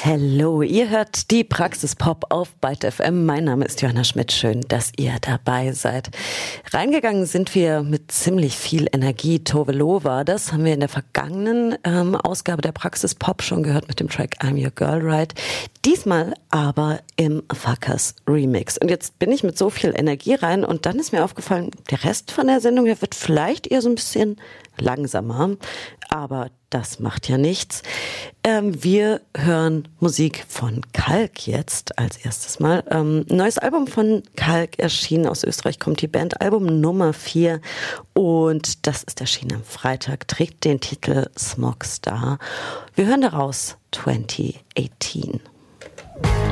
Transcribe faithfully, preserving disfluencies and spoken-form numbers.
Hallo, ihr hört die Praxis Pop auf Byte F M. Mein Name ist Johanna Schmidt. Schön, dass ihr dabei seid. Reingegangen sind wir mit ziemlich viel Energie. Tove Lo war das, haben wir in der vergangenen ähm, Ausgabe der Praxis Pop schon gehört mit dem Track I'm Your Girl Right. Diesmal aber im Fuckers Remix. Und jetzt bin ich mit so viel Energie rein und dann ist mir aufgefallen, der Rest von der Sendung der wird vielleicht eher so ein bisschen langsamer, aber das macht ja nichts. Ähm, wir hören Musik von Kalk jetzt als erstes Mal. Ähm, neues Album von Kalk erschienen. Aus Österreich kommt die Band. Album Nummer vier. Und das ist erschienen am Freitag. Trägt den Titel Smog Star. Wir hören daraus zwanzig achtzehn.